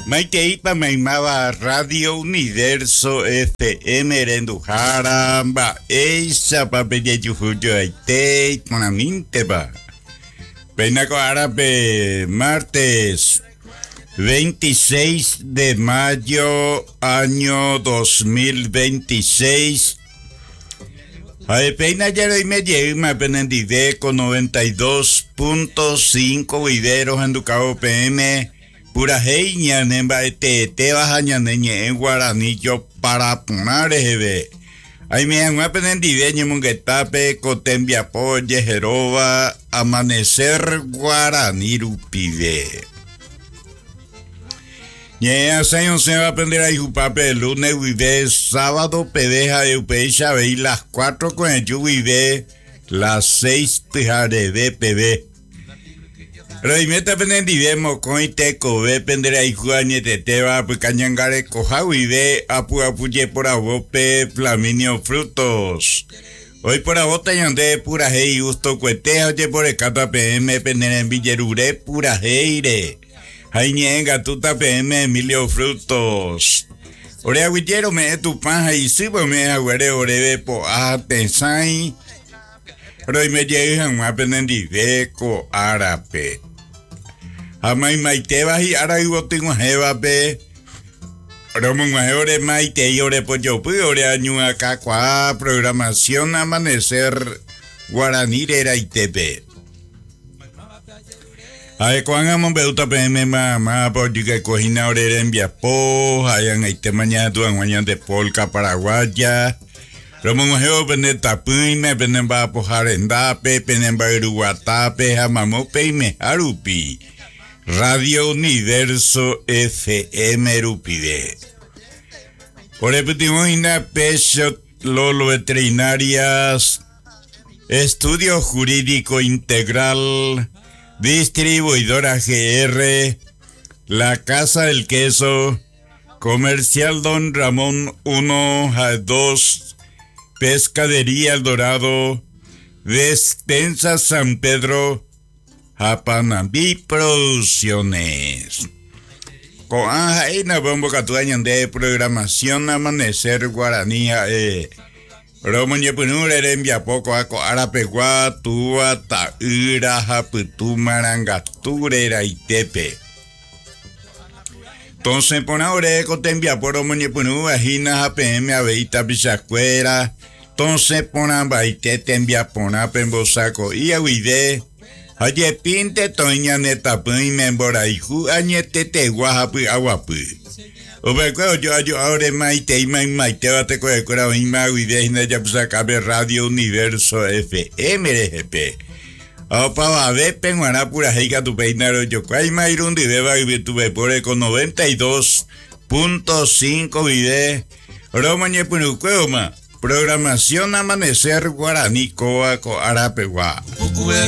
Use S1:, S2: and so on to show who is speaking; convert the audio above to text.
S1: Maiteipa maimaba Radio Universo FM Rendujaramba Eisa papeya yujuyo aitei monaminteba. Peinaco árabe martes 26 de mayo año 2026. Peina ya y me lleva penendive con 92.5 videros en Ducao PM. Pura heña nemba te bajaña neñe en guaranillo para poner ejebe. Ay me han aprendido ñe mungetape cotembia poye jeroba amanecer guaraniru pide. Ñe asaño se va a aprender a jupape el lunes vive sábado pedeja de upecha ve las 4 con el vive las 6 pejare de pb. Roimeta penendivemo con teco ve pendera y juañe teteba pucañangare coja vive apu apuye por abope Flaminio Frutos. Hoy por abota yande pura hei gusto cuete oye por el cata PM pendera en Villerure pura heire. Jañenga tuta PM Emilio Frutos. Ore aguillero me tu panja y sibo me agüere orebe po atensai. Roime llegan más penendiveco árape. Amai maiteba y ara ibo tengo jebape. Romo ore maite y ore pollo ore año acá qua programación amanecer guaranirera y tepe. Ay cuan amon beuta PM mamá porque que cojina ore en viapo, hayan aite mañana tu mañana de polka paraguaya. Romo mujer pende tapuime pende ba pojarendape pende ba uruguatape hamamope y me harupi. Radio Universo FM Rupide. Por repetimos ina pecho lolo veterinarias. Estudio Jurídico Integral. Distribuidora GR. La Casa del Queso. Comercial Don Ramón 1 a 2. Pescadería El Dorado. Despensa San Pedro. Hapanambi Producciones. Con Ajaina Bombo Catuañan de programación amanecer guaranía Romoñe Punura Erembia poco aco Arapegua Tua Taira Haputu Marangaturera y Tepe. Entonces pon ahora Cotembia por Romoñe Punura Jina APM Aveita Bichacuera. Entonces pon a Baite Tembia Pona Pembosaco y Aguide. Oye, pinte toña neta pui membora hijo añete te guajapu aguapu. Obeco yo ahora maite bate con el cora ima guide ya pues acabe Radio Universo FM RGP. Opa va ve penguana pura heiga tu peinaro yo cuai mairundi beba y tu bepore con 92.5 vide. Romañe punucueoma. Programación amanecer guaraní coa co arapegua.